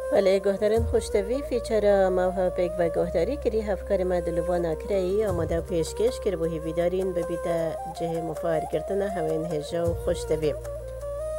ولی گهدارن خوشتوی فیچر موها پیک و گهداری کری هفکار مدلوان کرایی آماده پیشکش کر بو هیویدارین ببیده جه مفاهر گرتنه هوین هجا و خوشتوی.